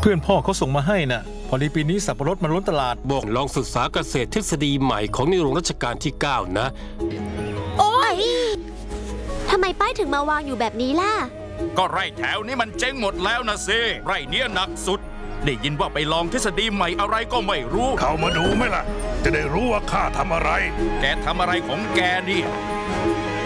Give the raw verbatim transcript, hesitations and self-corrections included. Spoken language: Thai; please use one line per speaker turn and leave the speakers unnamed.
เพื่อนพ่อเขาส่งมาให้น่ะพอดีปีนี้สับปะรดมันล้นตลาด
บอกลองศึกษาเกษตรทฤษฎีใหม่ของในหลวงรัชกาลที่เก้านะ
โอ๊ยทำไมป้ายถึงมาวางอยู่แบบนี้ล่ะ
ก็ไร่แถวนี้มันเจ๊งหมดแล้วนะสิไร่เนี้ยหนักสุดได้ยินว่าไปลองทฤษฎีใหม่อะไรก็ไม่รู้
เข้ามาดูไหมล่ะจะได้รู้ว่าข้าทำอะไร
แกทำอะไรของแกนี่